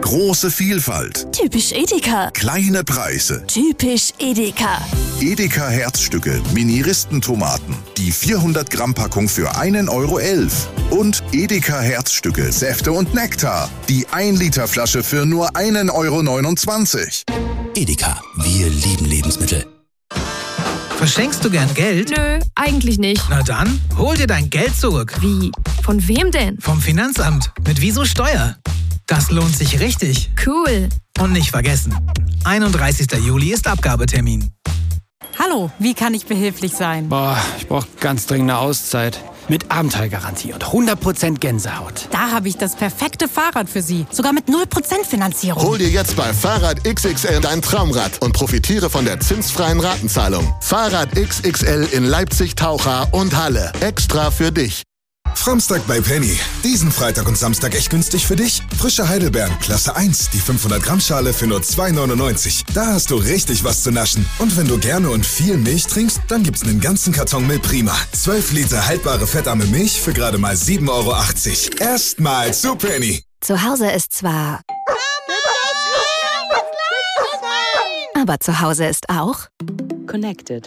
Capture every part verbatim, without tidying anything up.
Große Vielfalt. Typisch Edeka. Kleine Preise. Typisch Edeka. Edeka Herzstücke, Mini-Ristentomaten. Die vierhundert Gramm Packung für einen Euro elf. Und Edeka Herzstücke, Säfte und Nektar. Die ein Liter Flasche für nur einen Euro neunundzwanzig. Edeka, wir lieben Lebensmittel. Verschenkst du gern Geld? Nö, eigentlich nicht. Na dann, hol dir dein Geld zurück. Wie? Von wem denn? Vom Finanzamt. Mit Wieso Steuer. Das lohnt sich richtig. Cool. Und nicht vergessen, einunddreißigster Juli ist Abgabetermin. Hallo, wie kann ich behilflich sein? Boah, ich brauche ganz dringend eine Auszeit. Mit Abenteuergarantie und hundert Prozent Gänsehaut. Da habe ich das perfekte Fahrrad für Sie. Sogar mit null Prozent Finanzierung. Hol dir jetzt bei Fahrrad X X L dein Traumrad und profitiere von der zinsfreien Ratenzahlung. Fahrrad X X L in Leipzig, Taucha und Halle. Extra für dich. Framstag bei Penny. Diesen Freitag und Samstag echt günstig für dich. Frische Heidelbeeren, Klasse eins, die fünfhundert Gramm Schale für nur zwei neunundneunzig. Da hast du richtig was zu naschen. Und wenn du gerne und viel Milch trinkst, dann gibt's einen ganzen Karton Milch Prima. zwölf Liter haltbare fettarme Milch für gerade mal sieben Euro achtzig. Erstmal zu Penny. Zu Hause ist zwar... Aber zu Hause ist auch... Connected.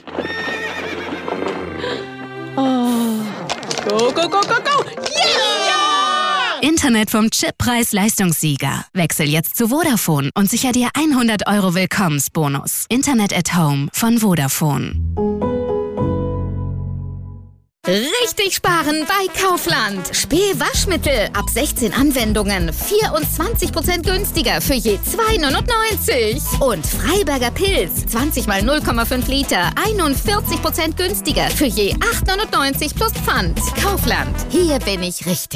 Oh... Go, go, go, go, go! Yeah! Internet vom Chippreis-Leistungssieger. Wechsel jetzt zu Vodafone und sicher dir hundert Euro Willkommensbonus. Internet at Home von Vodafone. Richtig sparen bei Kaufland. Spee-Waschmittel ab sechzehn Anwendungen. vierundzwanzig Prozent günstiger für je zwei neunundneunzig. Und Freiberger Pilz. zwanzig mal null Komma fünf Liter. einundvierzig Prozent günstiger für je acht neunundneunzig plus Pfand. Kaufland. Hier bin ich richtig.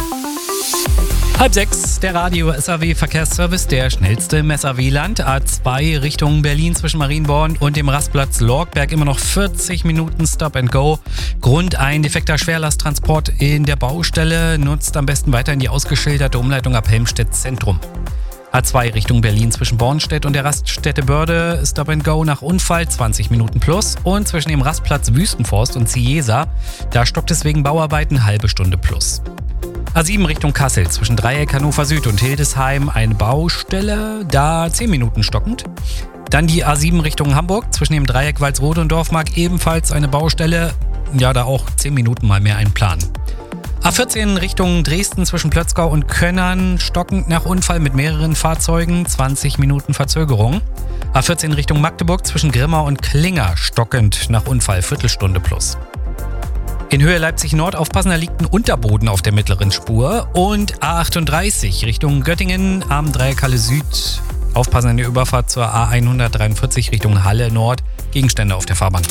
Halb sechs, der Radio-S A W-Verkehrsservice, der schnellste im S A W-Land. A zwei Richtung Berlin zwischen Marienborn und dem Rastplatz Lorgberg immer noch vierzig Minuten Stop and Go. Grund: ein defekter Schwerlasttransport in der Baustelle. Nutzt am besten weiterhin die ausgeschilderte Umleitung ab Helmstedt Zentrum. A zwei Richtung Berlin zwischen Bornstedt und der Raststätte Börde, Stop and Go nach Unfall, zwanzig Minuten plus. Und zwischen dem Rastplatz Wüstenforst und Ciesa, da stoppt es wegen Bauarbeiten halbe Stunde plus. A sieben Richtung Kassel zwischen Dreieck Hannover Süd und Hildesheim eine Baustelle, da zehn Minuten stockend. Dann die A sieben Richtung Hamburg zwischen dem Dreieck Walsrode und Dorfmark ebenfalls eine Baustelle, ja da auch zehn Minuten mal mehr ein Plan. A vierzehn Richtung Dresden zwischen Plötzgau und Könnern stockend nach Unfall mit mehreren Fahrzeugen, zwanzig Minuten Verzögerung. A vierzehn Richtung Magdeburg zwischen Grimma und Klinger stockend nach Unfall, Viertelstunde plus. In Höhe Leipzig-Nord aufpassen, da liegt ein Unterboden auf der mittleren Spur. Und A achtunddreißig Richtung Göttingen am Dreieck Halle Süd. Aufpassen an der Überfahrt zur A hundertdreiundvierzig Richtung Halle Nord. Gegenstände auf der Fahrbahn.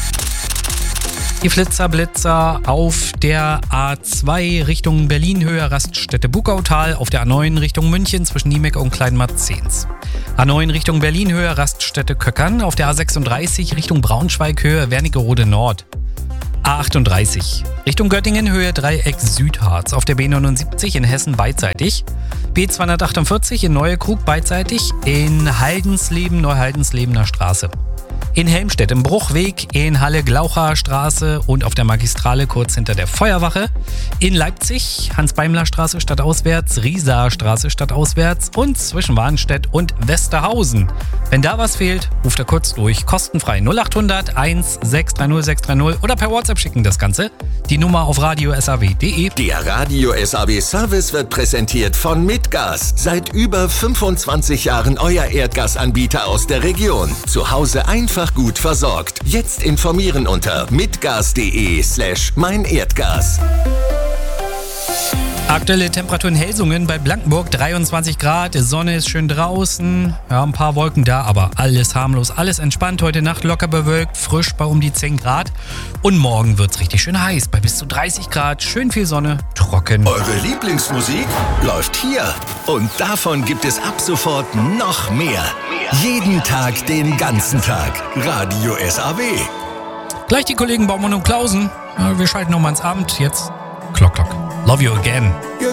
Die Flitzer-Blitzer auf der A zwei Richtung Berlin, Höhe Raststätte Bukautal. Auf der A neun Richtung München zwischen Niemek und Kleinmarzens. A neun Richtung Berlin, Höhe Raststätte Köckern. Auf der A sechsunddreißig Richtung Braunschweig, Höhe Wernigerode Nord. A achtunddreißig Richtung Göttingen, Höhe Dreieck Südharz. Auf der B neunundsiebzig in Hessen beidseitig. B zweihundertachtundvierzig in Neuekrug beidseitig. In Haldensleben, Neuhaldenslebener Straße. In Helmstedt im Bruchweg, in Halle Glaucher Straße und auf der Magistrale kurz hinter der Feuerwache. In Leipzig Hans-Beimler-Straße stadtauswärts, Rieser Straße stadtauswärts und zwischen Warnstedt und Westerhausen. Wenn da was fehlt, ruft er kurz durch. Kostenfrei null achthundert eins sechs drei null sechs drei null oder per WhatsApp schicken das Ganze. Die Nummer auf radio s a w punkt de. Der Radio-S A W-Service wird präsentiert von Mitgas. Seit über fünfundzwanzig Jahren euer Erdgasanbieter aus der Region. Zu Hause einfach gut versorgt. Jetzt informieren unter mitgas.de slash mein Erdgas. Aktuelle Temperatur in Helsungen bei Blankenburg dreiundzwanzig Grad, die Sonne ist schön draußen, ja ein paar Wolken da, aber alles harmlos, alles entspannt. Heute Nacht locker bewölkt, frisch bei um die zehn Grad und morgen wird's richtig schön heiß bei bis zu dreißig Grad, schön viel Sonne, trocken. Eure Lieblingsmusik läuft hier und davon gibt es ab sofort noch mehr. Jeden Tag, den ganzen Tag. Radio S A W. Gleich die Kollegen Baumann und Klausen, ja, wir schalten nochmal ins Abend, jetzt Klock Klock. Love you again.